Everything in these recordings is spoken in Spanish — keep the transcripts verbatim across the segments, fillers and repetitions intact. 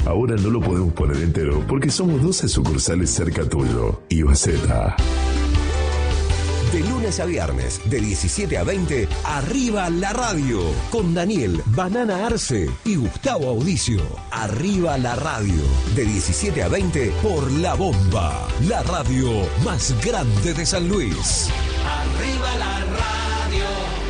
Ahora no lo podemos poner entero porque somos doce sucursales cerca tuyo. Iwaseta. De lunes a viernes, de diecisiete a veinte, Arriba la Radio, con Daniel Banana Arce y Gustavo Audicio. Arriba la Radio, de diecisiete a veinte, por La Bomba, la radio más grande de San Luis. Arriba la radio.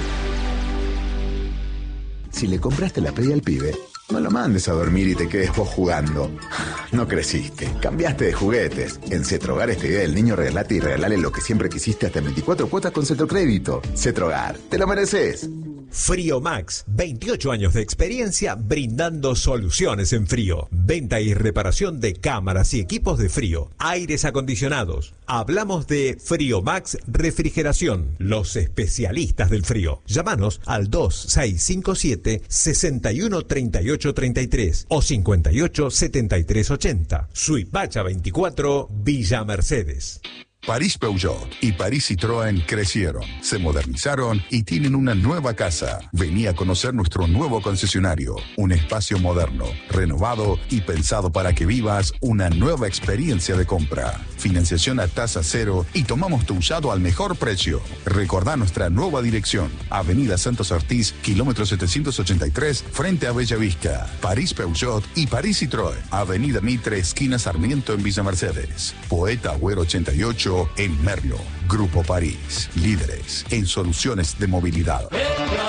Si le compraste la Play al pibe, no lo mandes a dormir y te quedes vos jugando. No creciste, cambiaste de juguetes. En Cetrogar esta idea del niño, regalate y regalale lo que siempre quisiste hasta en veinticuatro cuotas con Cetrocrédito. Cetrogar, te lo mereces. Frío Max, veintiocho años de experiencia brindando soluciones en frío. Venta y reparación de cámaras y equipos de frío, aires acondicionados. Hablamos de Frío Max Refrigeración, los especialistas del frío. Llámanos al dos seis cinco siete, seis uno tres ocho tres tres o cinco ocho siete tres ocho cero. Suipacha veinticuatro, Villa Mercedes. París Peugeot y París Citroën crecieron, se modernizaron y tienen una nueva casa. Vení a conocer nuestro nuevo concesionario, un espacio moderno, renovado y pensado para que vivas una nueva experiencia de compra. Financiación a tasa cero y tomamos tu usado al mejor precio. Recordá nuestra nueva dirección, Avenida Santos Ortiz, kilómetro setecientos ochenta y tres, frente a Bella Vista. París Peugeot y París Citroën, Avenida Mitre, esquina Sarmiento en Villa Mercedes. Poeta Agüero ochenta y ocho en Merlo. Grupo París, líderes en soluciones de movilidad.